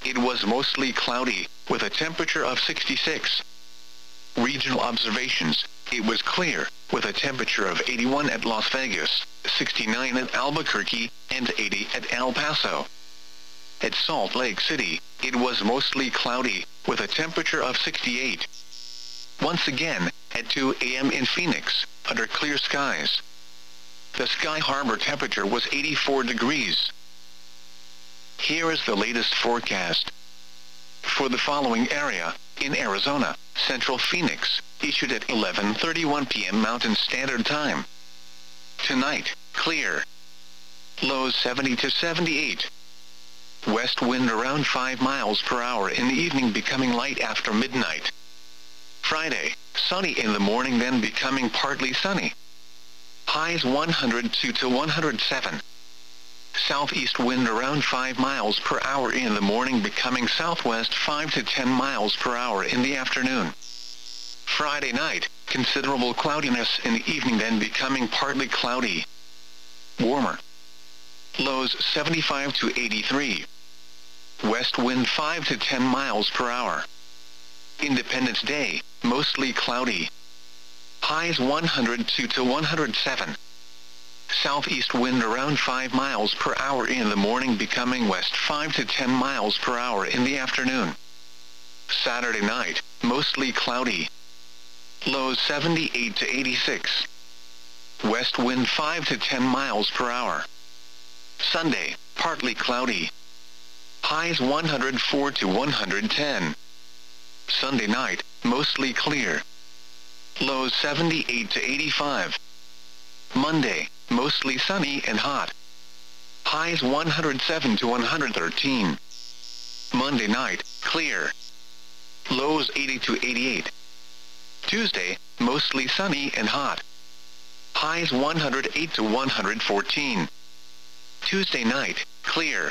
it was mostly cloudy, with a temperature of 66. Regional observations, it was clear, with a temperature of 81 at Las Vegas, 69 at Albuquerque, and 80 at El Paso. At Salt Lake City, it was mostly cloudy, with a temperature of 68. Once again, at 2 a.m. in Phoenix, under clear skies. The Sky Harbor temperature was 84 degrees. Here is the latest forecast. For the following area, in Arizona, Central Phoenix, issued at 11:31 p.m. Mountain Standard Time. Tonight, clear. Lows 70 to 78. West wind around 5 miles per hour in the evening, becoming light after midnight. Friday, sunny in the morning, then becoming partly sunny. Highs 102 to 107. Southeast wind around 5 miles per hour in the morning, becoming southwest 5 to 10 miles per hour in the afternoon. Friday night, considerable cloudiness in the evening, then becoming partly cloudy. Warmer. Lows 75 to 83. West wind 5 to 10 miles per hour. Independence Day, mostly cloudy. Highs 102 to 107. Southeast wind around 5 miles per hour in the morning, becoming west 5 to 10 miles per hour in the afternoon. Saturday night, mostly cloudy. Lows 78 to 86. West wind 5 to 10 miles per hour. Sunday, partly cloudy. Highs 104 to 110. Sunday night, mostly clear. Lows 78 to 85. Monday, mostly sunny and hot. Highs 107 to 113. Monday night, clear. Lows 80 to 88. Tuesday, mostly sunny and hot. Highs 108 to 114. Tuesday night, clear.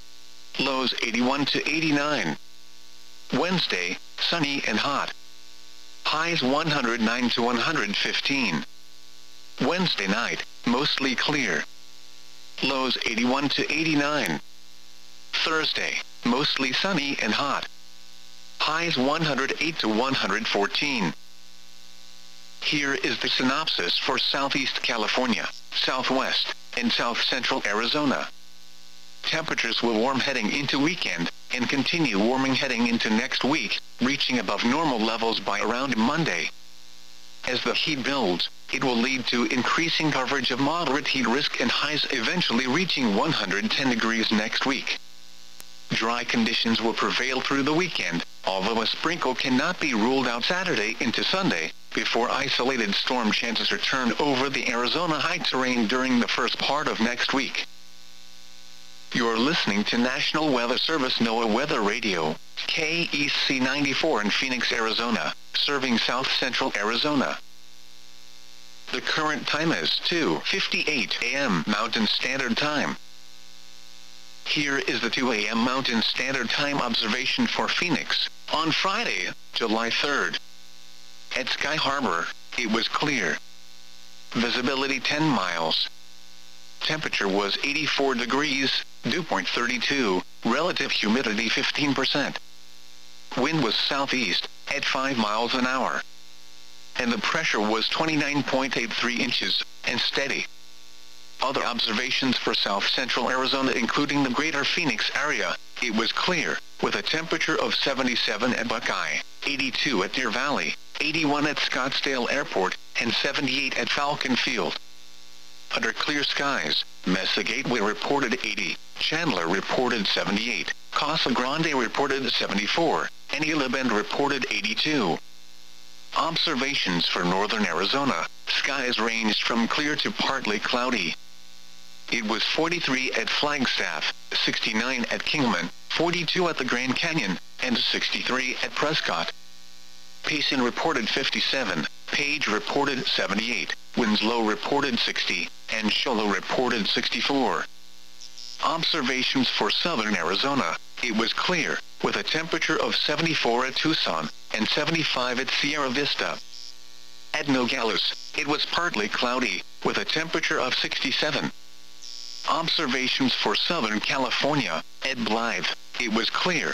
Lows 81 to 89. Wednesday, sunny and hot. Highs 109 to 115. Wednesday night, mostly clear. Lows 81 to 89. Thursday, mostly sunny and hot. Highs 108 to 114. Here is the synopsis for Southeast California, Southwest, and South Central Arizona. Temperatures will warm heading into weekend, and continue warming heading into next week, reaching above normal levels by around Monday. As the heat builds, it will lead to increasing coverage of moderate heat risk and highs eventually reaching 110 degrees next week. Dry conditions will prevail through the weekend, although a sprinkle cannot be ruled out Saturday into Sunday, before isolated storm chances return over the Arizona high terrain during the first part of next week. You're listening to National Weather Service NOAA Weather Radio, KEC 94 in Phoenix, Arizona, serving South Central Arizona. The current time is 2:58 a.m. Mountain Standard Time. Here is the 2 a.m. Mountain Standard Time observation for Phoenix, on Friday, July 3rd. At Sky Harbor, it was clear. Visibility 10 miles. Temperature was 84 degrees, dew point 32, relative humidity 15%. Wind was southeast, at 5 miles an hour. And the pressure was 29.83 inches, and steady. Other observations for South Central Arizona, including the greater Phoenix area, it was clear, with a temperature of 77 at Buckeye, 82 at Deer Valley, 81 at Scottsdale Airport, and 78 at Falcon Field. Under clear skies, Mesa Gateway reported 80, Chandler reported 78, Casa Grande reported 74, and Isla Bend reported 82. Observations for northern Arizona, skies ranged from clear to partly cloudy. It was 43 at Flagstaff, 69 at Kingman, 42 at the Grand Canyon, and 63 at Prescott. Payson reported 57, Page reported 78, Winslow reported 60, and Shoalo reported 64. Observations for southern Arizona, it was clear, with a temperature of 74 at Tucson, and 75 at Sierra Vista. At Nogales, it was partly cloudy, with a temperature of 67. Observations for southern California, at Blythe, it was clear,